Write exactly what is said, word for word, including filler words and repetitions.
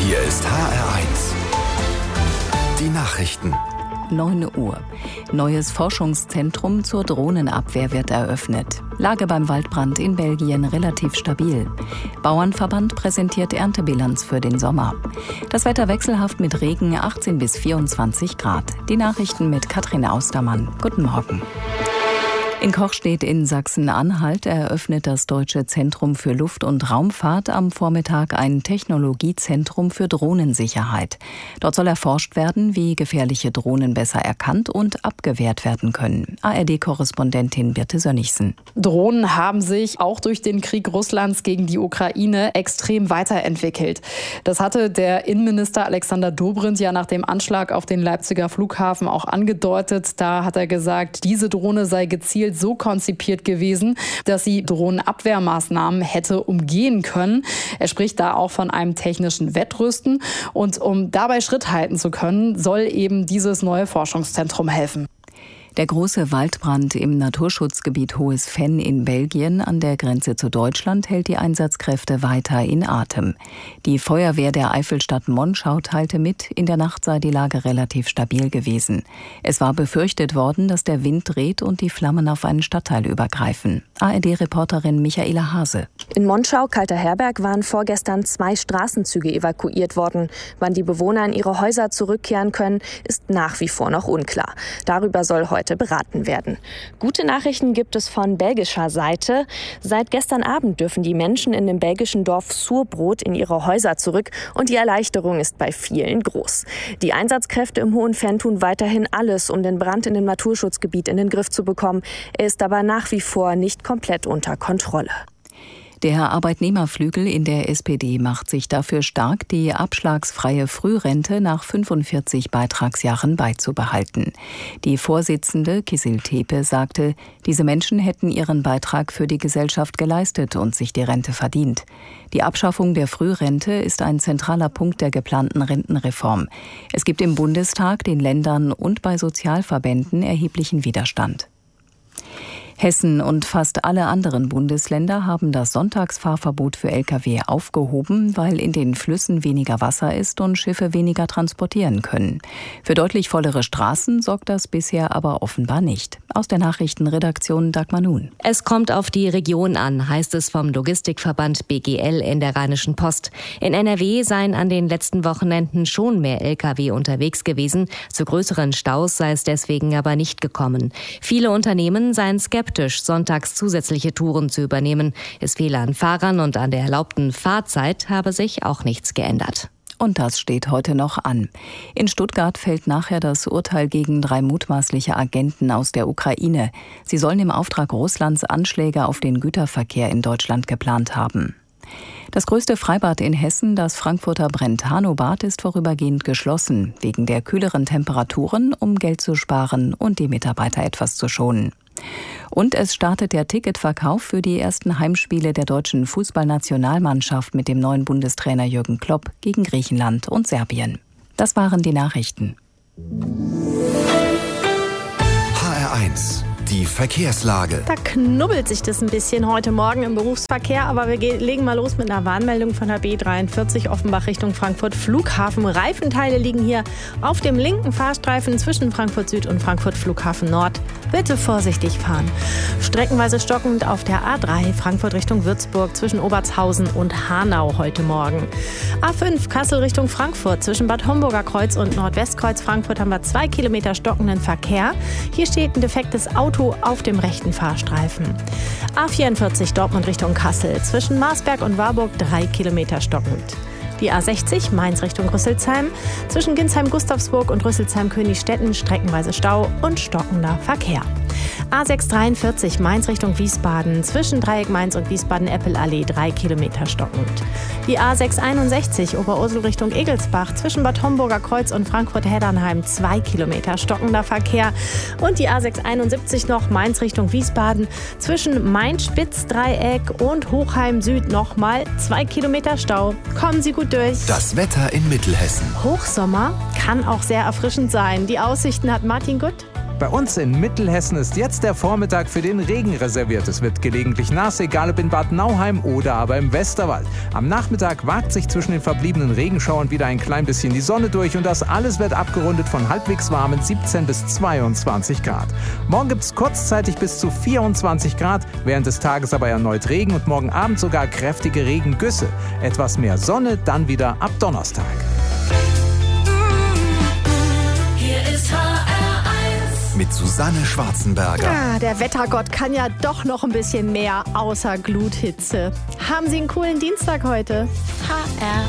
Hier ist H R eins. Die Nachrichten. neun Uhr. Neues Forschungszentrum zur Drohnenabwehr wird eröffnet. Lage beim Waldbrand in Belgien relativ stabil. Bauernverband präsentiert Erntebilanz für den Sommer. Das Wetter wechselhaft mit Regen, achtzehn bis vierundzwanzig Grad. Die Nachrichten mit Katrin Austermann. Guten Morgen. In Kochstedt in Sachsen-Anhalt eröffnet das Deutsche Zentrum für Luft- und Raumfahrt am Vormittag ein Technologiezentrum für Drohnensicherheit. Dort soll erforscht werden, wie gefährliche Drohnen besser erkannt und abgewehrt werden können. A R D-Korrespondentin Birte Sönnigsen. Drohnen haben sich auch durch den Krieg Russlands gegen die Ukraine extrem weiterentwickelt. Das hatte der Innenminister Alexander Dobrindt ja nach dem Anschlag auf den Leipziger Flughafen auch angedeutet. Da hat er gesagt, diese Drohne sei gezielt so konzipiert gewesen, dass sie Drohnenabwehrmaßnahmen hätte umgehen können. Er spricht da auch von einem technischen Wettrüsten. Und um dabei Schritt halten zu können, soll eben dieses neue Forschungszentrum helfen. Der große Waldbrand im Naturschutzgebiet Hohes Venn in Belgien an der Grenze zu Deutschland hält die Einsatzkräfte weiter in Atem. Die Feuerwehr der Eifelstadt Monschau teilte mit, in der Nacht sei die Lage relativ stabil gewesen. Es war befürchtet worden, dass der Wind dreht und die Flammen auf einen Stadtteil übergreifen. A R D-Reporterin Michaela Hase. In Monschau, Kalter Herberg, waren vorgestern zwei Straßenzüge evakuiert worden. Wann die Bewohner in ihre Häuser zurückkehren können, ist nach wie vor noch unklar. Darüber soll heute beraten werden. Gute Nachrichten gibt es von belgischer Seite. Seit gestern Abend dürfen die Menschen in dem belgischen Dorf Surbrot in ihre Häuser zurück und die Erleichterung ist bei vielen groß. Die Einsatzkräfte im Hohen Venn tun weiterhin alles, um den Brand in dem Naturschutzgebiet in den Griff zu bekommen. Er ist aber nach wie vor nicht komplett unter Kontrolle. Der Arbeitnehmerflügel in der S P D macht sich dafür stark, die abschlagsfreie Frührente nach fünfundvierzig Beitragsjahren beizubehalten. Die Vorsitzende Kisil Tepe sagte, diese Menschen hätten ihren Beitrag für die Gesellschaft geleistet und sich die Rente verdient. Die Abschaffung der Frührente ist ein zentraler Punkt der geplanten Rentenreform. Es gibt im Bundestag, den Ländern und bei Sozialverbänden erheblichen Widerstand. Hessen und fast alle anderen Bundesländer haben das Sonntagsfahrverbot für L K W aufgehoben, weil in den Flüssen weniger Wasser ist und Schiffe weniger transportieren können. Für deutlich vollere Straßen sorgt das bisher aber offenbar nicht. Aus der Nachrichtenredaktion Dagmar Nun. Es kommt auf die Region an, heißt es vom Logistikverband B G L in der Rheinischen Post. In N R W seien an den letzten Wochenenden schon mehr L K W unterwegs gewesen. Zu größeren Staus sei es deswegen aber nicht gekommen. Viele Unternehmen seien skeptisch, sonntags zusätzliche Touren zu übernehmen. Es fehle an Fahrern und an der erlaubten Fahrzeit habe sich auch nichts geändert. Und das steht heute noch an. In Stuttgart fällt nachher das Urteil gegen drei mutmaßliche Agenten aus der Ukraine. Sie sollen im Auftrag Russlands Anschläge auf den Güterverkehr in Deutschland geplant haben. Das größte Freibad in Hessen, das Frankfurter Brentano-Bad, ist vorübergehend geschlossen, wegen der kühleren Temperaturen, um Geld zu sparen und die Mitarbeiter etwas zu schonen. Und es startet der Ticketverkauf für die ersten Heimspiele der deutschen Fußballnationalmannschaft mit dem neuen Bundestrainer Jürgen Klopp gegen Griechenland und Serbien. Das waren die Nachrichten. H R eins. Die Verkehrslage. Da knubbelt sich das ein bisschen heute Morgen im Berufsverkehr, aber wir legen mal los mit einer Warnmeldung von der B dreiundvierzig Offenbach Richtung Frankfurt Flughafen. Reifenteile liegen hier auf dem linken Fahrstreifen zwischen Frankfurt Süd und Frankfurt Flughafen Nord. Bitte vorsichtig fahren. Streckenweise stockend auf der A drei Frankfurt Richtung Würzburg zwischen Obertshausen und Hanau heute Morgen. A fünf Kassel Richtung Frankfurt zwischen Bad Homburger Kreuz und Nordwestkreuz Frankfurt haben wir zwei Kilometer stockenden Verkehr. Hier steht ein defektes Auto auf dem rechten Fahrstreifen. A vierundvierzig Dortmund Richtung Kassel zwischen Marsberg und Warburg drei Kilometer stockend. Die A sechzig Mainz Richtung Rüsselsheim zwischen Ginsheim-Gustavsburg und Rüsselsheim-Königstetten streckenweise Stau und stockender Verkehr. A sechshundertdreiundvierzig Mainz Richtung Wiesbaden zwischen Dreieck Mainz und Wiesbaden-Eppelallee drei Kilometer stockend. Die A sechshunderteinundsechzig Oberursel Richtung Egelsbach zwischen Bad Homburger Kreuz und Frankfurt-Heddernheim zwei Kilometer stockender Verkehr. Und die A sechshunderteinundsiebzig noch Mainz Richtung Wiesbaden zwischen Main-Spitz-Dreieck und Hochheim Süd nochmal zwei Kilometer Stau. Kommen Sie gut durch. Das Wetter in Mittelhessen. Hochsommer kann auch sehr erfrischend sein. Die Aussichten hat Martin Gutt. Bei uns in Mittelhessen ist jetzt der Vormittag für den Regen reserviert. Es wird gelegentlich nass, egal ob in Bad Nauheim oder aber im Westerwald. Am Nachmittag wagt sich zwischen den verbliebenen Regenschauern wieder ein klein bisschen die Sonne durch und das alles wird abgerundet von halbwegs warmen siebzehn bis zweiundzwanzig Grad. Morgen gibt es kurzzeitig bis zu vierundzwanzig Grad, während des Tages aber erneut Regen und morgen Abend sogar kräftige Regengüsse. Etwas mehr Sonne dann wieder ab Donnerstag. Hier ist H R eins mit Susanne Schwarzenberger. Ah, der Wettergott kann ja doch noch ein bisschen mehr außer Gluthitze. Haben Sie einen coolen Dienstag heute? H R